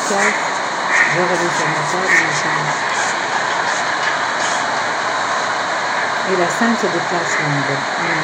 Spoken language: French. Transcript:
efficace, je reviens sur ma table et je change. Et la scène se déplace là en bas.